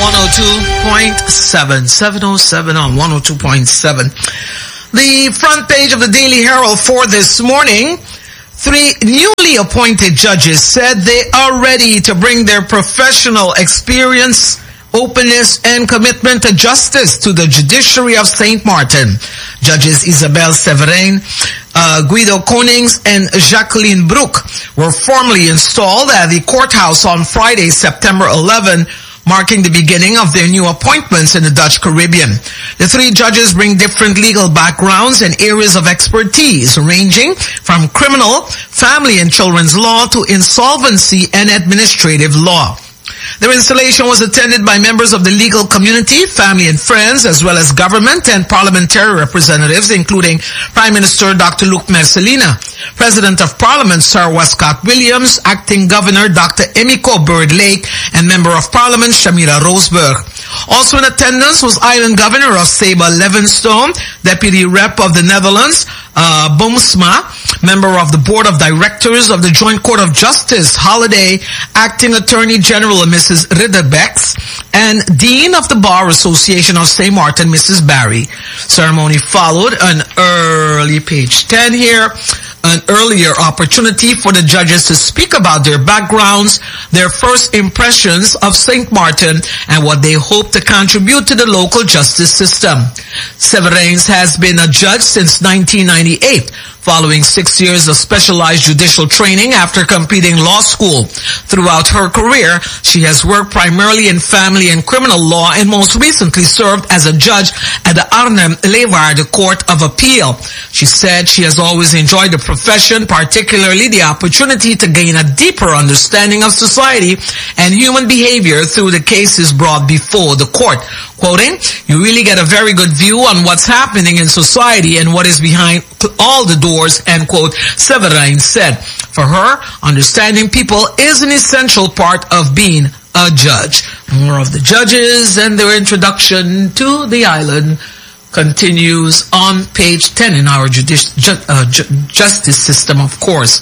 102.7, 707 on 102.7. The front page of the Daily Herald for this morning. 3 newly appointed judges said they are ready to bring their professional experience, openness, and commitment to justice to the judiciary of St. Martin. Judges Isabel Severin, Guido Konings, and Jacqueline Broek were formally installed at the courthouse on Friday, September 11, marking the beginning of their new appointments in the Dutch Caribbean. The 3 judges bring different legal backgrounds and areas of expertise, ranging from criminal, family and children's law to insolvency and administrative law. Their installation was attended by members of the legal community, family and friends, as well as government and parliamentary representatives, including Prime Minister Dr. Luc Mercelina, President of Parliament Sir Westcott Williams, Acting Governor Dr. Emiko Bird-Lake, and Member of Parliament Shamira Roseberg. Also in attendance was Island Governor of Saba Levenstone, Deputy Rep of the Netherlands, Boomsma, Member of the Board of Directors of the Joint Court of Justice, Holiday, Acting Attorney General Mrs. Ridderbecks, and Dean of the Bar Association of St. Martin, Mrs. Barry. Ceremony followed an early page 10 here. An earlier opportunity for the judges to speak about their backgrounds, their first impressions of St. Martin, and what they hope to contribute to the local justice system. Severins has been a judge since 1998, following 6 years of specialized judicial training after completing law school. Throughout her career, she has worked primarily in family and criminal law and most recently served as a judge at the Arnhem-Leeuwarden Court of Appeal. She said she has always enjoyed the profession, particularly the opportunity to gain a deeper understanding of society and human behavior through the cases brought before the court. Quoting, "You really get a very good view on what's happening in society and what is behind all the doors," end quote, Severin said. For her, understanding people is an essential part of being a judge. More of the judges and their introduction to the island continues on page 10 in our justice system, of course.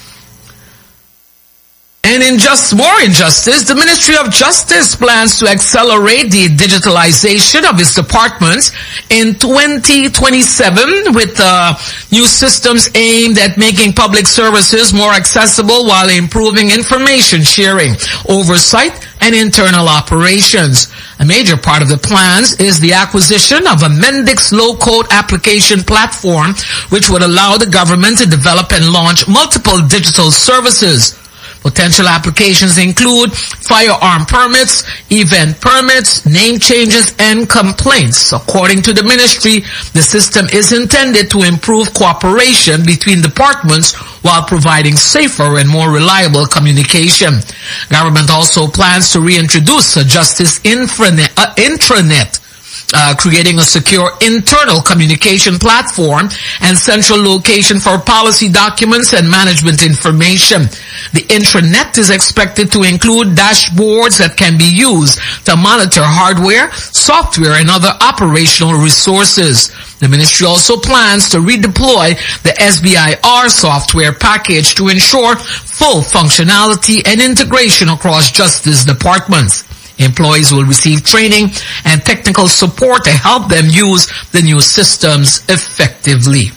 And in just more injustice, the Ministry of Justice plans to accelerate the digitalization of its departments in 2027 with new systems aimed at making public services more accessible while improving information sharing, oversight, and internal operations. A major part of the plans is the acquisition of a Mendix low-code application platform, which would allow the government to develop and launch multiple digital services. Potential applications include firearm permits, event permits, name changes, and complaints. According to the ministry, the system is intended to improve cooperation between departments while providing safer and more reliable communication. Government also plans to reintroduce a justice intranet, creating a secure internal communication platform and central location for policy documents and management information. The intranet is expected to include dashboards that can be used to monitor hardware, software, and other operational resources. The ministry also plans to redeploy the SBIR software package to ensure full functionality and integration across justice departments. Employees will receive training and technical support to help them use the new systems effectively.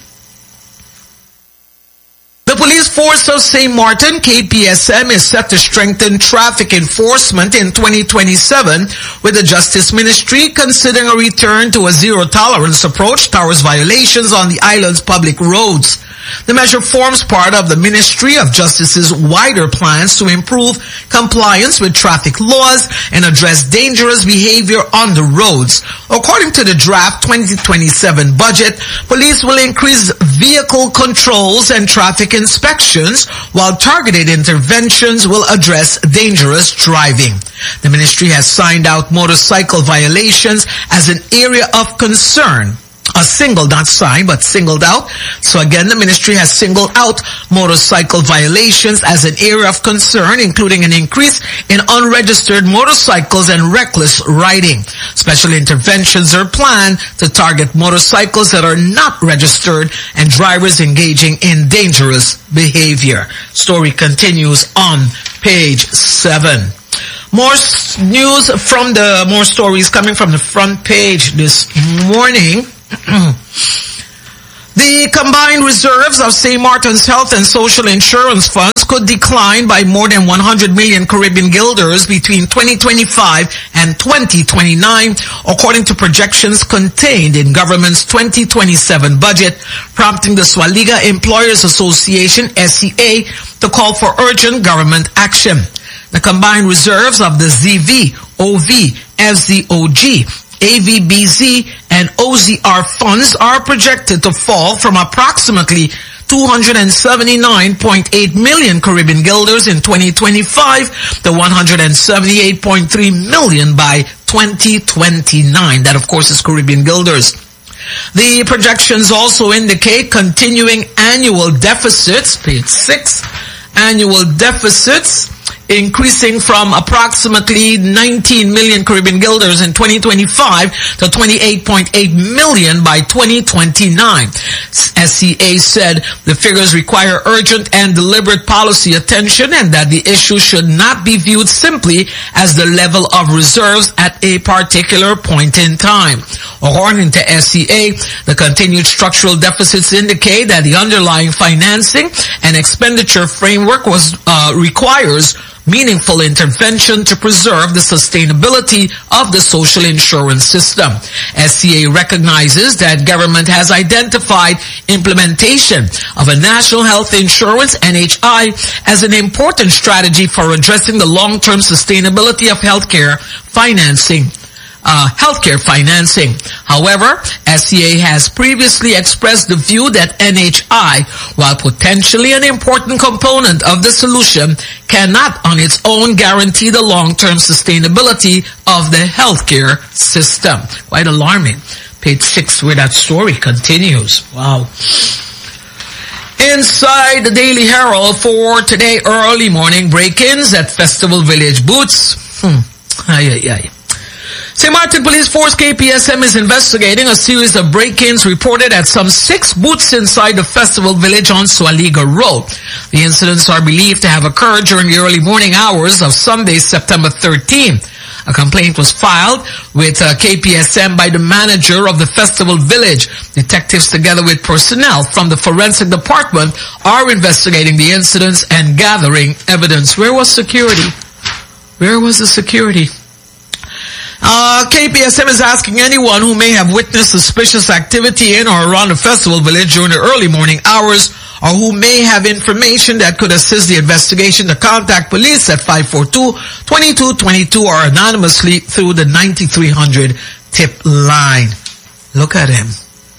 The police force of St. Martin, KPSM, is set to strengthen traffic enforcement in 2027, with the Justice Ministry considering a return to a zero-tolerance approach towards violations on the island's public roads. The measure forms part of the Ministry of Justice's wider plans to improve compliance with traffic laws and address dangerous behavior on the roads. According to the draft 2027 budget, police will increase vehicle controls and traffic inspections, while targeted interventions will address dangerous driving. The ministry has signed out motorcycle violations as an area of concern. Not signed, but singled out. So again, the ministry has singled out motorcycle violations as an area of concern, including an increase in unregistered motorcycles and reckless riding. Special interventions are planned to target motorcycles that are not registered and drivers engaging in dangerous behavior. Story continues on page 7. More stories coming from the front page this morning. The combined reserves of St. Martin's Health and Social Insurance Funds could decline by more than 100 million Caribbean guilders between 2025 and 2029, according to projections contained in government's 2027 budget, prompting the Swaliga Employers Association, SCA, to call for urgent government action. The combined reserves of the ZV, OV, FZOG, AVBZ, and OZR funds are projected to fall from approximately 279.8 million Caribbean guilders in 2025 to 178.3 million by 2029. That, of course, is Caribbean guilders. The projections also indicate continuing annual deficits, page 6, annual deficits increasing from approximately 19 million Caribbean guilders in 2025 to 28.8 million by 2029. SCA said the figures require urgent and deliberate policy attention and that the issue should not be viewed simply as the level of reserves at a particular point in time. According to SCA, the continued structural deficits indicate that the underlying financing and expenditure framework requires meaningful intervention to preserve the sustainability of the social insurance system. SCA recognizes that government has identified implementation of a national health insurance, NHI, as an important strategy for addressing the long-term sustainability of healthcare financing. However, SCA has previously expressed the view that NHI, while potentially an important component of the solution, cannot on its own guarantee the long-term sustainability of the healthcare system. Quite alarming. Page 6, where that story continues. Wow. Inside the Daily Herald for today, early morning break-ins at Festival Village Boots. St. Martin Police Force KPSM is investigating a series of break-ins reported at some 6 booths inside the Festival Village on Swaliga Road. The incidents are believed to have occurred during the early morning hours of Sunday, September 13. A complaint was filed with KPSM by the manager of the Festival Village. Detectives, together with personnel from the forensic department, are investigating the incidents and gathering evidence. Where was security? Where was the security? KPSM is asking anyone who may have witnessed suspicious activity in or around the Festival Village during the early morning hours or who may have information that could assist the investigation to contact police at 542-2222 or anonymously through the 9300 tip line. Look at him.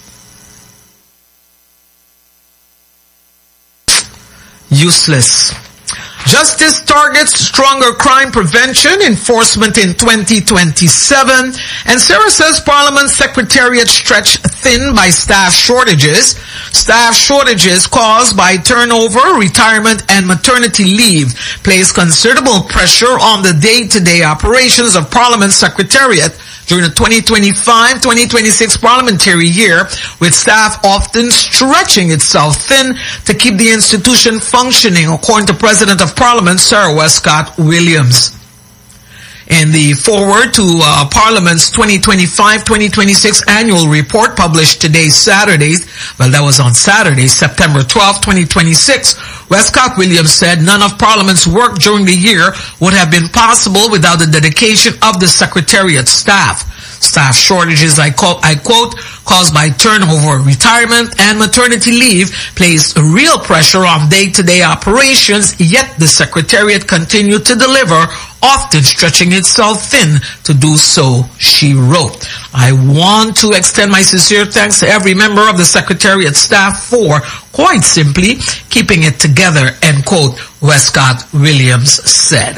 Useless. Justice targets stronger crime prevention enforcement in 2027. And Sarah says Parliament Secretariat stretched thin by staff shortages. Staff shortages caused by turnover, retirement, and maternity leave place considerable pressure on the day-to-day operations of Parliament Secretariat during the 2025-2026 parliamentary year, with staff often stretching itself thin to keep the institution functioning, according to President of Parliament Sarah Westcott Williams. In the foreword to Parliament's 2025-2026 annual report published today, Saturday, that was on Saturday, September 12, 2026, Westcott Williams said none of Parliament's work during the year would have been possible without the dedication of the Secretariat staff. Staff shortages, I quote, caused by turnover, retirement, and maternity leave placed real pressure on day-to-day operations, yet the Secretariat continued to deliver, often stretching itself thin to do so, she wrote. I want to extend my sincere thanks to every member of the Secretariat staff for, quite simply, keeping it together, end quote, Westcott Williams said.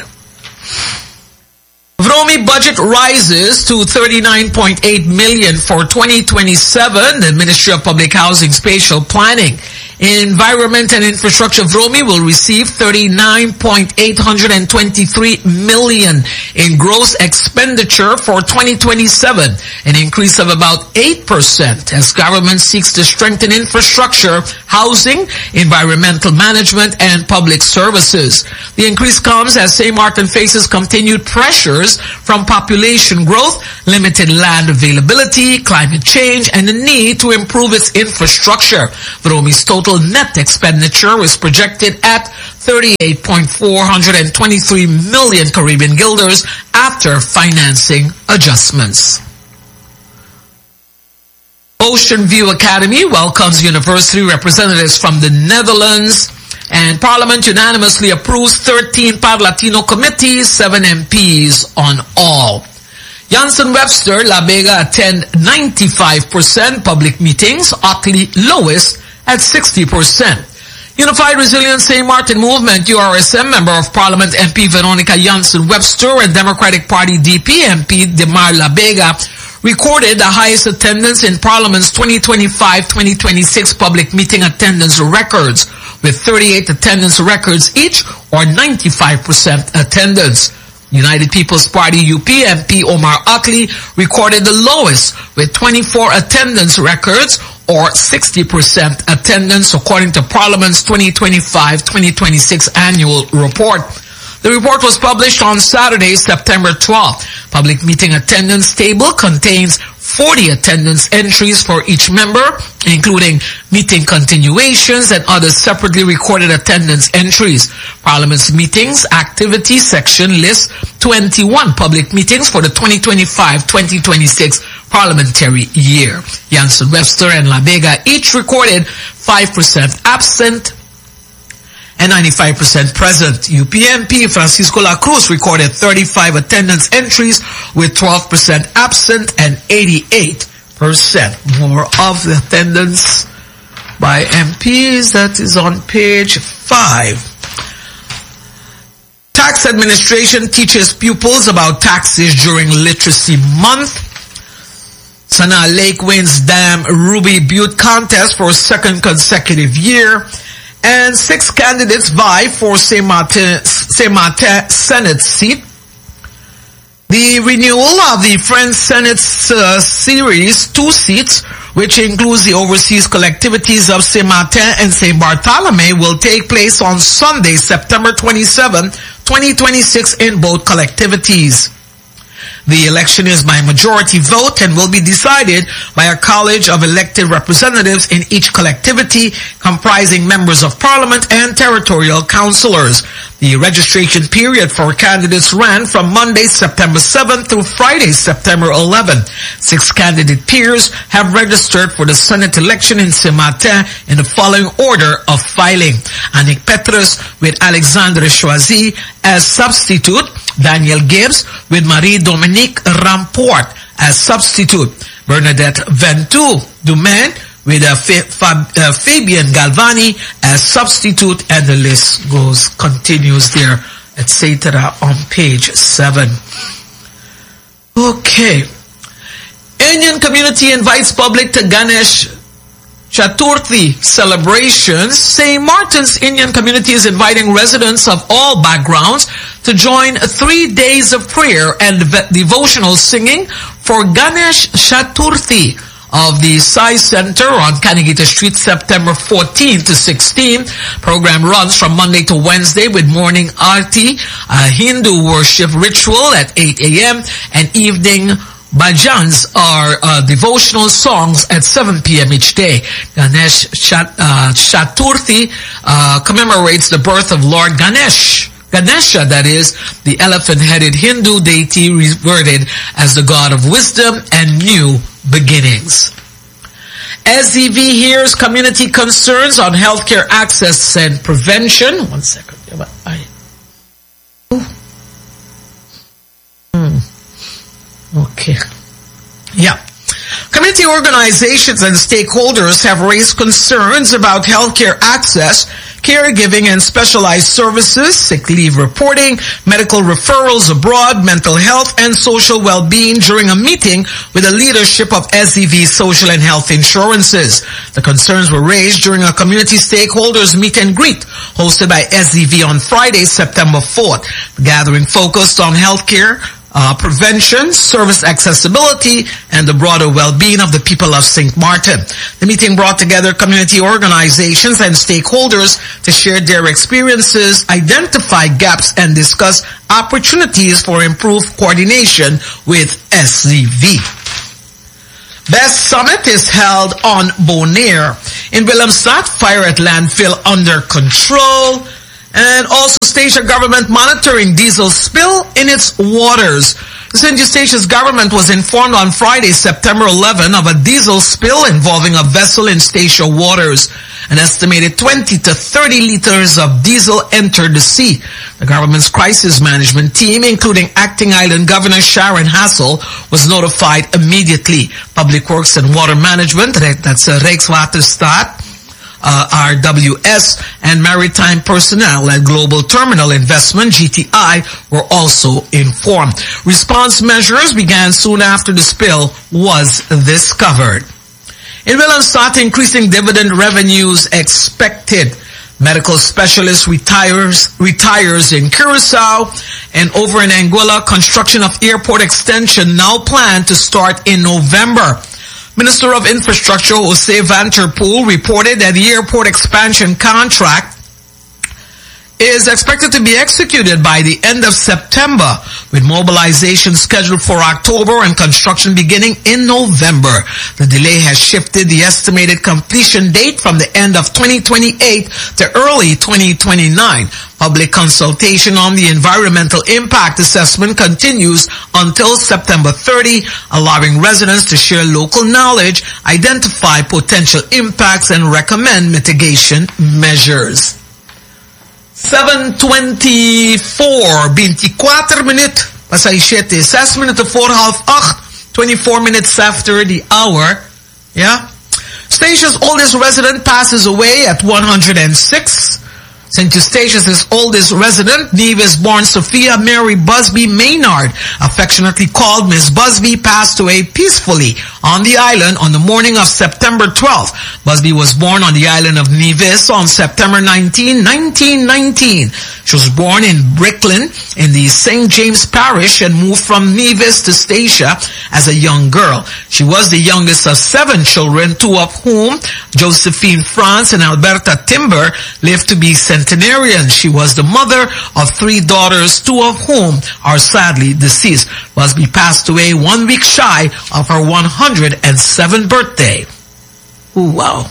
VROMI budget rises to 39.8 million for 2027. The Ministry of Public Housing Spatial Planning Environment and Infrastructure VROMI will receive $39.823 million in gross expenditure for 2027, an increase of about 8% as government seeks to strengthen infrastructure, housing, environmental management, and public services. The increase comes as St. Martin faces continued pressures from population growth, limited land availability, climate change, and the need to improve its infrastructure. VROMI's total net expenditure is projected at 38.423 million Caribbean guilders after financing adjustments. Ocean View Academy welcomes university representatives from the Netherlands, and Parliament unanimously approves 13 Parlatino committees, 7 MPs on all. Janssen Webster, La Vega attend 95% public meetings, Otley lowest at 60%. Unified Resilience St. Martin Movement, URSM, Member of Parliament MP Veronica Janssen Webster and Democratic Party DP MP Demar La Vega recorded the highest attendance in Parliament's 2025-2026 public meeting attendance records, with 38 attendance records each, or 95% attendance. United People's Party UP MP Omar Otley recorded the lowest with 24 attendance records or 60% attendance according to Parliament's 2025-2026 annual report. The report was published on Saturday, September 12th. Public meeting attendance table contains 40 attendance entries for each member, including meeting continuations and other separately recorded attendance entries. Parliament's meetings activity section lists 21 public meetings for the 2025-2026 parliamentary year. Janssen Webster and La Vega each recorded 5% absent and 95% present. UPMP Francisco La Cruz recorded 35 attendance entries with 12% absent and 88%. More of the attendance by MPs, that is on page 5. Tax Administration teaches pupils about taxes during Literacy Month. Sanaa Lake wins Dam Ruby Butte contest for a second consecutive year. And 6 candidates vie for St. Martin Senate seat. The renewal of the French Senate series 2 seats, which includes the overseas collectivities of St. Martin and St. Bartholomew, will take place on Sunday, September 27, 2026 in both collectivities. The election is by majority vote and will be decided by a college of elected representatives in each collectivity comprising members of parliament and territorial councillors. The registration period for candidates ran from Monday, September 7th through Friday, September 11th. 6 candidate peers have registered for the Senate election in St. Martin in the following order of filing. Annick Petrus with Alexandre Choisy as substitute, Daniel Gibbs with Marie-Dominique Ramport as substitute, Bernadette Ventoux Dumaine with Fabian Galvani as substitute, and the list continues there, etc. on page 7. Okay. Indian community invites public to Ganesh Chaturthi celebrations. St. Martin's Indian community is inviting residents of all backgrounds to join 3 days of prayer and devotional singing for Ganesh Chaturthi of the Sai Center on Kanigita Street, September 14 to 16. Program runs from Monday to Wednesday with morning aarti, a Hindu worship ritual at 8 a.m. and evening bhajans are devotional songs at 7 p.m. each day. Ganesh Chaturthi commemorates the birth of Lord Ganesha, that is, the elephant-headed Hindu deity revered as the god of wisdom and new beginnings. SEV hears community concerns on healthcare access and prevention. 1 second. Okay. Yeah. Community organizations and stakeholders have raised concerns about healthcare access, caregiving and specialized services, sick leave reporting, medical referrals abroad, mental health, and social well-being during a meeting with the leadership of SEV Social and Health Insurances. The concerns were raised during a community stakeholders meet and greet hosted by SEV on Friday, September 4th. The gathering focused on healthcare, prevention, service accessibility, and the broader well-being of the people of St. Martin. The meeting brought together community organizations and stakeholders to share their experiences, identify gaps, and discuss opportunities for improved coordination with SEV. Best Summit is held on Bonaire. In Willemstad, fire at landfill under control. And also Statia government monitoring diesel spill in its waters. The St. Eustatius government was informed on Friday, September 11, of a diesel spill involving a vessel in Statia waters. An estimated 20 to 30 liters of diesel entered the sea. The government's crisis management team, including Acting Island Governor Sharon Hassel, was notified immediately. Public Works and Water Management, that's Rijkswaterstaat, RWS, and maritime personnel at Global Terminal Investment, GTI, were also informed. Response measures began soon after the spill was discovered. In Willemstad, increasing dividend revenues expected. Medical specialist retires in Curacao, and over in Anguilla, construction of airport extension now planned to start in November. Minister of Infrastructure Jose Vanterpool reported that the airport expansion contract is expected to be executed by the end of September, with mobilization scheduled for October and construction beginning in November. The delay has shifted the estimated completion date from the end of 2028 to early 2029. Public consultation on the environmental impact assessment continues until September 30, allowing residents to share local knowledge, identify potential impacts, and recommend mitigation measures. 7:24, 24 minutes, pasay 7, 6 minutes before 7:30, 24 minutes after the hour. Yeah. Statia's oldest resident passes away at 106. St. Eustatius' oldest resident, Nevis-born Sophia Mary Busby Maynard, affectionately called Miss Busby, passed away peacefully on the island on the morning of September 12th. Busby was born on the island of Nevis on September 19, 1919. She was born in Bricklin in the St. James Parish and moved from Nevis to Statia as a young girl. She was the youngest of 7 children, 2 of whom, Josephine France and Alberta Timber, lived to be centenarians. She was the mother of 3 daughters, 2 of whom are sadly deceased. Busby passed away 1 week shy of her 107th birthday. Ooh, wow.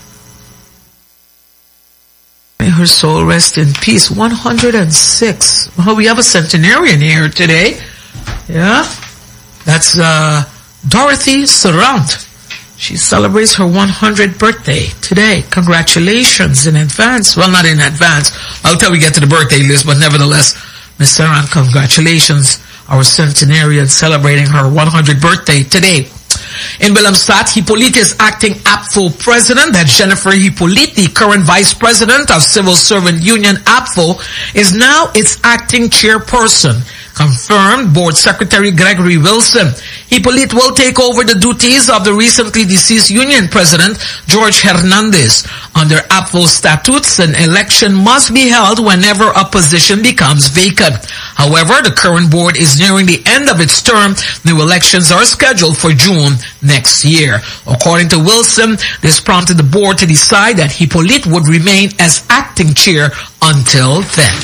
May her soul rest in peace. 106. Well, we have a centenarian here today. Yeah. That's Dorothy Sarant. She celebrates her 100th birthday today. Congratulations in advance. Well, not in advance. Until we get to the birthday list, but nevertheless, Miss Sarant, congratulations. Our centenarian celebrating her 100th birthday today. In Willemstad, Hippolyte is acting APFO president. That Jennifer Hippolyte, the current vice president of Civil Servant Union APFO, is now its acting chairperson. Confirmed Board Secretary Gregory Wilson. Hippolyte will take over the duties of the recently deceased union president, George Hernandez. Under APFO statutes, an election must be held whenever a position becomes vacant. However, the current board is nearing the end of its term. New elections are scheduled for June next year. According to Wilson, this prompted the board to decide that Hippolyte would remain as acting chair until then.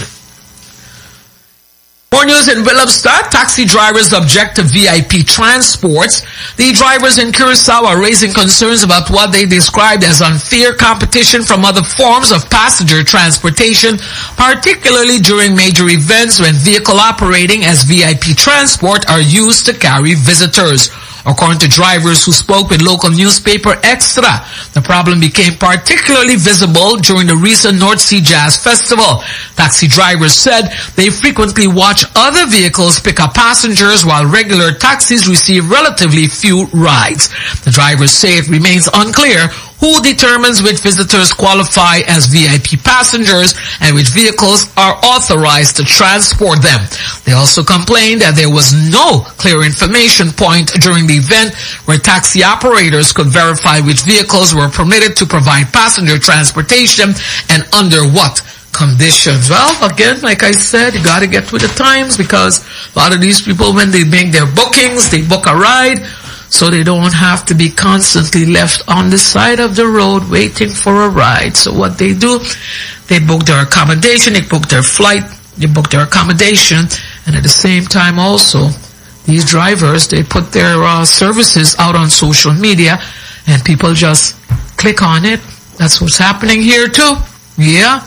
More news in Willemstad. Taxi drivers object to VIP transports. The drivers in Curacao are raising concerns about what they described as unfair competition from other forms of passenger transportation, particularly during major events when vehicle operating as VIP transport are used to carry visitors. According to drivers who spoke with local newspaper Extra, the problem became particularly visible during the recent North Sea Jazz Festival. Taxi drivers said they frequently watch other vehicles pick up passengers while regular taxis receive relatively few rides. The drivers say it remains unclear who determines which visitors qualify as VIP passengers and which vehicles are authorized to transport them. They also complained that there was no clear information point during the event where taxi operators could verify which vehicles were permitted to provide passenger transportation and under what conditions. Well, again, like I said, you gotta get with the times, because a lot of these people, when they make their bookings, they book a ride, so they don't have to be constantly left on the side of the road waiting for a ride. So what they do, they book their accommodation, they book their flight, they book their accommodation, and at the same time also, these drivers, they put their services out on social media, and people just click on it. That's what's happening here too. Yeah.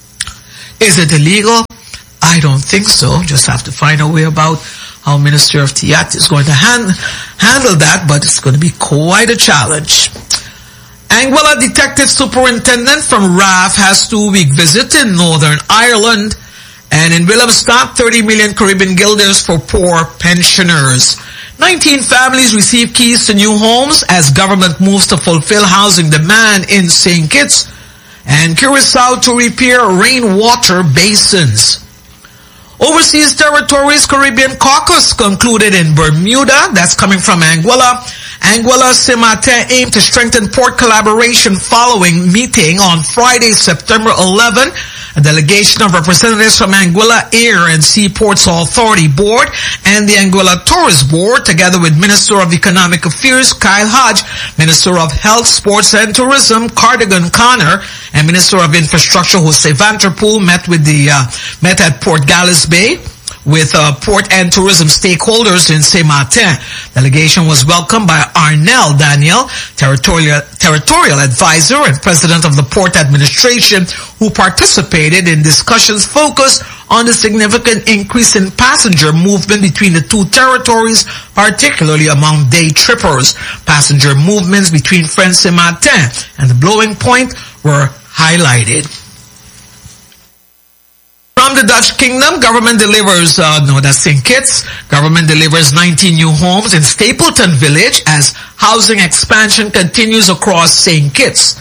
Is it illegal? I don't think so. Just have to find a way about how Minister of TIAT is going to handle that, but it's going to be quite a challenge. Anguilla Detective Superintendent from RAF has 2-week visit in Northern Ireland, and in Willemstad, 30 million Caribbean guilders for poor pensioners. 19 families receive keys to new homes as government moves to fulfill housing demand in St. Kitts, and Curaçao to repair rainwater basins. Overseas Territories Caribbean Caucus concluded in Bermuda. That's coming from Anguilla. Anguilla Saint-Martin aimed to strengthen port collaboration following meeting on Friday, September 11. A delegation of representatives from Anguilla Air and Seaports Authority Board and the Anguilla Tourist Board, together with Minister of Economic Affairs Kyle Hodge, Minister of Health, Sports and Tourism Cardigan Connor, and Minister of Infrastructure Jose Vanterpool met at Port Galles Bay with port and tourism stakeholders in Saint-Martin. Delegation was welcomed by Arnel Daniel, territorial advisor and president of the port administration, who participated in discussions focused on the significant increase in passenger movement between the two territories, particularly among day trippers. Passenger movements between French Saint-Martin and the Blowing Point were highlighted. From the Dutch Kingdom, government delivers, that's St. Kitts. Government delivers 19 new homes in Stapleton Village as housing expansion continues across St. Kitts.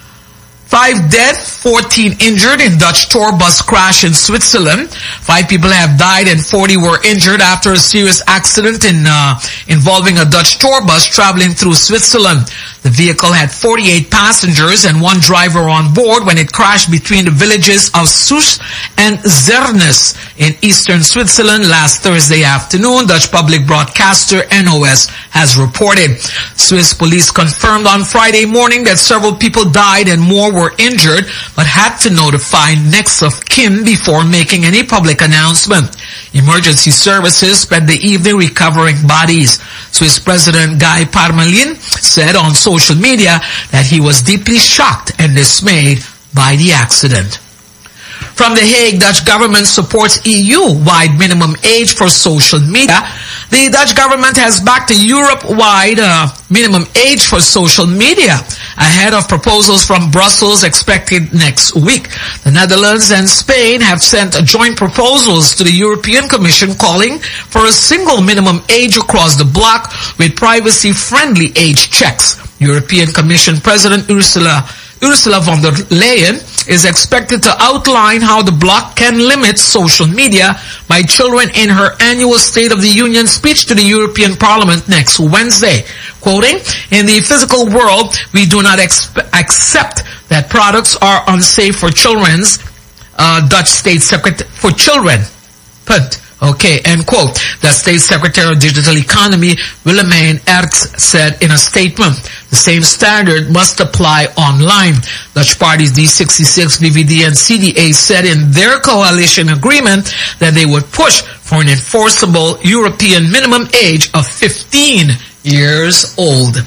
5 dead, 14 injured in Dutch tour bus crash in Switzerland. 5 people have died and 40 were injured after a serious accident involving a Dutch tour bus traveling through Switzerland. The vehicle had 48 passengers and 1 driver on board when it crashed between the villages of Soes and Zernes in eastern Switzerland last Thursday afternoon, Dutch public broadcaster NOS has reported. Swiss police confirmed on Friday morning that several people died and more were injured, but had to notify next of kin before making any public announcement. Emergency services spent the evening recovering bodies. Swiss President Guy Parmelin said on social media that he was deeply shocked and dismayed by the accident. From The Hague, Dutch government supports EU-wide minimum age for social media. The Dutch government has backed a Europe-wide minimum age for social media ahead of proposals from Brussels expected next week. The Netherlands and Spain have sent joint proposals to the European Commission calling for a single minimum age across the bloc with privacy-friendly age checks. European Commission President Ursula von der Leyen is expected to outline how the bloc can limit social media by children in her annual State of the Union speech to the European Parliament next Wednesday. Quoting, "In the physical world, we do not accept that products are unsafe for children's, Dutch State Secretary for children." Okay, end quote. The State Secretary of Digital Economy, Willemijn Ertz, said in a statement, the same standard must apply online. Dutch parties D66, VVD, and CDA said in their coalition agreement that they would push for an enforceable European minimum age of 15 years old.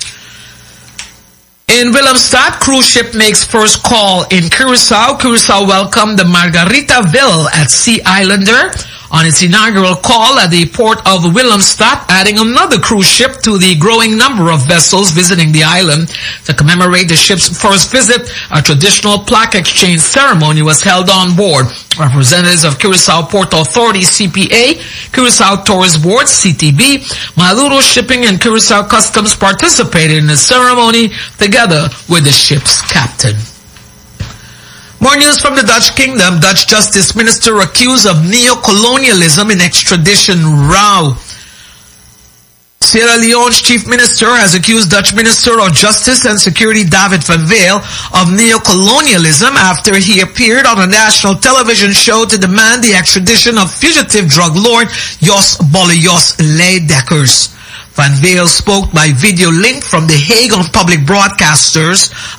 In Willemstad, cruise ship makes first call in Curaçao. Curaçao welcomed the Margaritaville at Sea Islander on its inaugural call at the port of Willemstad, adding another cruise ship to the growing number of vessels visiting the island. To commemorate the ship's first visit, a traditional plaque exchange ceremony was held on board. Representatives of Curaçao Port Authority, CPA, Curaçao Tourist Board, CTB, Maluro Shipping, and Curaçao Customs participated in the ceremony together with the ship's captain. More news from the Dutch Kingdom. Dutch Justice Minister accused of neo-colonialism in extradition row. Sierra Leone's Chief Minister has accused Dutch Minister of Justice and Security David van Wijl of neo-colonialism after he appeared on a national television show to demand the extradition of fugitive drug lord Jos Bolle-Jos Leidekkers. Van Wijl spoke by video link from The Hague on public broadcaster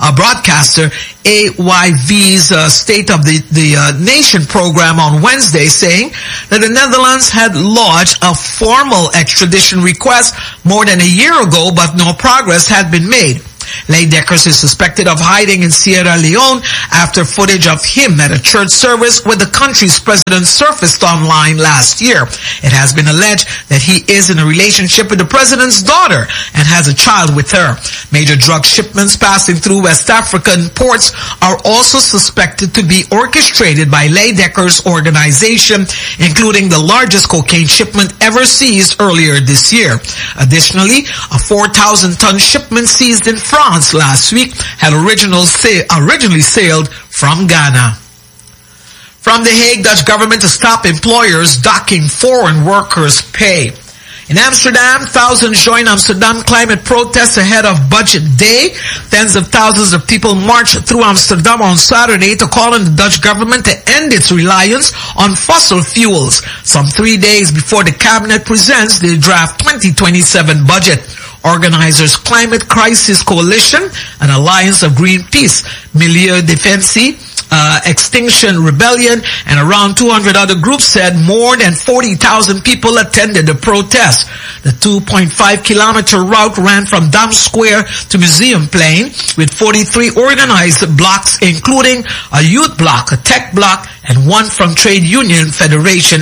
AYV's State of the Nation program on Wednesday, saying that the Netherlands had lodged a formal extradition request more than a year ago, but no progress had been made. Leidekkers is suspected of hiding in Sierra Leone after footage of him at a church service with the country's president surfaced online last year. It has been alleged that he is in a relationship with the president's daughter and has a child with her. Major drug shipments passing through West African ports are also suspected to be orchestrated by Leidekkers' organization, including the largest cocaine shipment ever seized earlier this year. Additionally, a 4,000-ton shipment seized in France last week had originally sailed from Ghana. From The Hague, Dutch government to stop employers docking foreign workers' pay. In Amsterdam, thousands joined Amsterdam climate protests ahead of Budget Day. Tens of thousands of people marched through Amsterdam on Saturday to call on the Dutch government to end its reliance on fossil fuels, some 3 days before the cabinet presents the draft 2027 budget. Organizers Climate Crisis Coalition, an alliance of Greenpeace, Milieu Defensie, Extinction Rebellion, and around 200 other groups said more than 40,000 people attended the protest. The 2.5-kilometer route ran from Dam Square to Museum Plain with 43 organized blocks, including a youth block, a tech block, and one from Trade Union Federation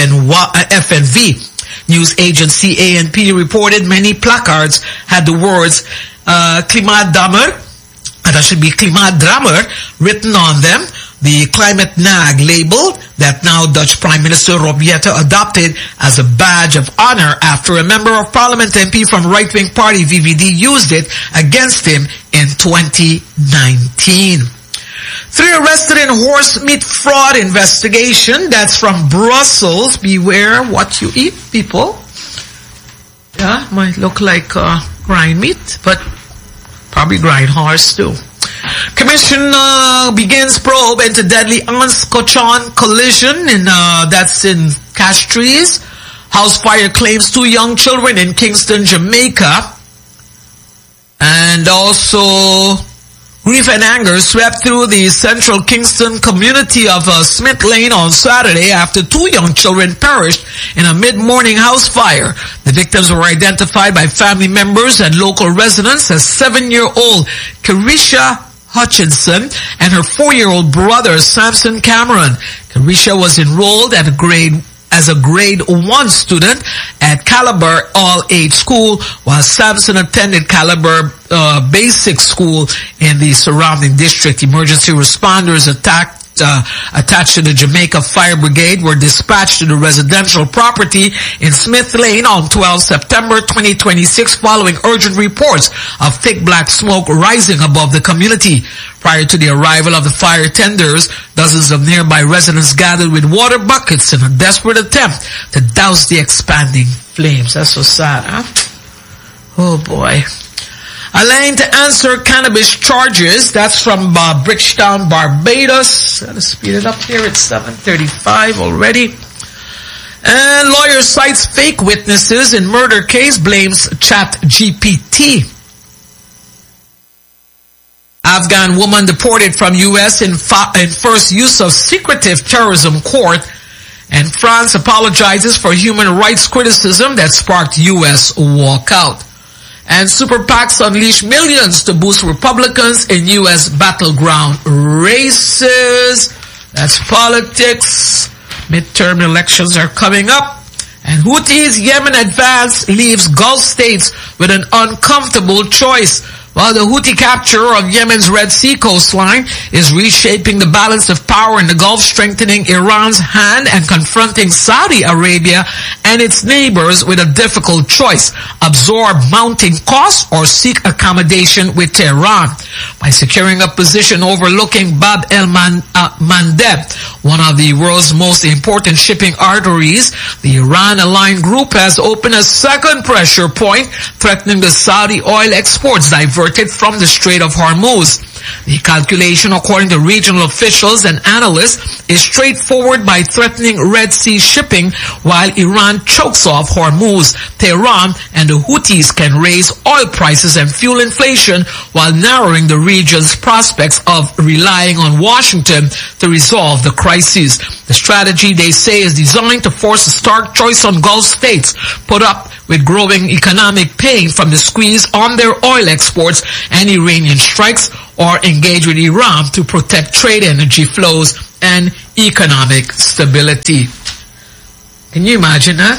FNV. News agency ANP reported many placards had the words Klimaatdammer, that should be Klimaatdrammer, written on them. The Climate Nag label that now Dutch Prime Minister Rob Jetten adopted as a badge of honor after a member of Parliament MP from right-wing party VVD used it against him in 2019. 3 arrested in horse meat fraud investigation. That's from Brussels. Beware what you eat, people. Yeah, might look like grind meat, but probably grind horse too. Commission begins probe into deadly Ans-Cochon collision that's in Castries. House fire claims 2 young children in Kingston, Jamaica. And also grief and anger swept through the central Kingston community of Smith Lane on Saturday after 2 young children perished in a mid-morning house fire. The victims were identified by family members and local residents as 7-year-old Carisha Hutchinson and her 4-year-old brother Samson Cameron. Carisha was enrolled as a grade 1 student at Calabar All-Age School, while Samson attended Calabar Basic School in the surrounding district. Emergency responders attached to the Jamaica Fire Brigade were dispatched to the residential property in Smith Lane on 12 September 2026 following urgent reports of thick black smoke rising above the community. Prior to the arrival of the fire tenders, dozens of nearby residents gathered with water buckets in a desperate attempt to douse the expanding flames. That's so sad, huh? Oh boy. Elaine to answer cannabis charges. That's from Bridgetown, Barbados. Let's speed it up here. It's 7:35 already. And lawyer cites fake witnesses in murder case, blames ChatGPT. Afghan woman deported from U.S. in first use of secretive terrorism court. And France apologizes for human rights criticism that sparked U.S. walkout. And super PACs unleash millions to boost Republicans in U.S. battleground races. That's politics. Midterm elections are coming up, and Houthis' Yemen advance leaves Gulf states with an uncomfortable choice. While the Houthi capture of Yemen's Red Sea coastline is reshaping the balance of power in the Gulf, strengthening Iran's hand and confronting Saudi Arabia and its neighbors with a difficult choice: absorb mounting costs or seek accommodation with Tehran. By securing a position overlooking Bab el-Mandeb, one of the world's most important shipping arteries, the Iran-aligned group has opened a second pressure point, threatening the Saudi oil exports diverted from the Strait of Hormuz. The calculation, according to regional officials and analysts, is straightforward. By threatening Red Sea shipping while Iran chokes off Hormuz, Tehran and the Houthis can raise oil prices and fuel inflation while narrowing the region's prospects of relying on Washington to resolve the crisis. The strategy, they say, is designed to force a stark choice on Gulf states, put up with growing economic pain from the squeeze on their oil exports and Iranian strikes, or engage with Iran to protect trade, energy flows, and economic stability. Can you imagine that?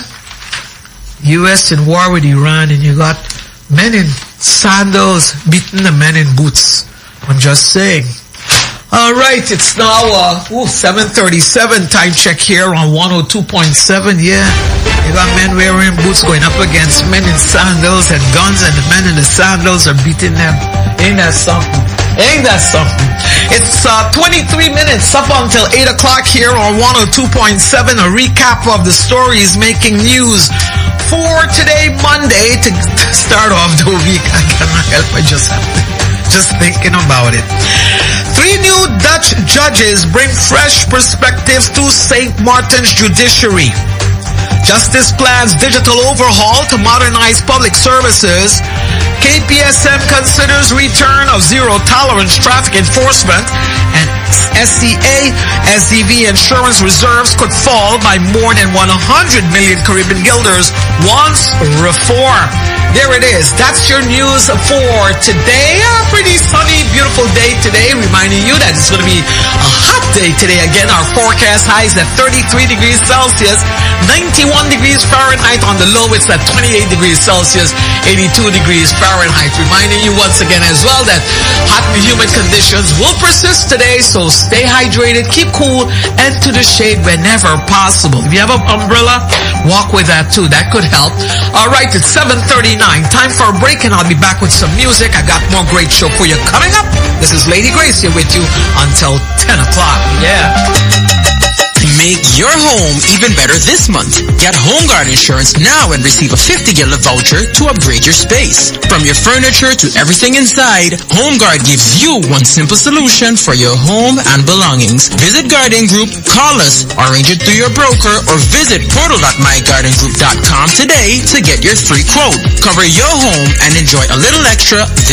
U.S. in war with Iran, and you got men in sandals beating the men in boots. I'm just saying. All right, it's now 7:37. Time check here on 102.7. Yeah, you got men wearing boots going up against men in sandals and guns, and the men in the sandals are beating them. Ain't that something? Ain't that something? It's 23 minutes up until 8 o'clock here on 102.7. A recap of the stories making news for today, Monday, to start off the week. I cannot help it, just thinking about it. 3 new Dutch judges bring fresh perspectives to St. Martin's judiciary. Justice plans digital overhaul to modernize public services. KPSM considers return of zero-tolerance traffic enforcement. And SCA, SDV insurance reserves could fall by more than 100 million Caribbean guilders once reform. There it is. That's your news for today. A pretty sunny, beautiful day today. Reminding you that it's going to be a hot day today. Again, our forecast high is at 33 degrees Celsius, 91 degrees Fahrenheit. On the low, it's at 28 degrees Celsius, 82 degrees Fahrenheit. Reminding you once again as well that hot and humid conditions will persist today. So stay hydrated, keep cool, and to the shade whenever possible. If you have an umbrella, walk with that too. That could help. All right, it's 7:39. Time for a break, and I'll be back with some music. I got more great show for you coming up. This is Lady Grace here with you until 10 o'clock. Yeah. Make your home even better this month. Get HomeGuard insurance now and receive a 50 gila voucher to upgrade your space. From your furniture to everything inside, HomeGuard gives you one simple solution for your home and belongings. Visit Garden Group, call us, arrange it through your broker, or visit portal.mygardengroup.com today to get your free quote. Cover your home and enjoy a little extra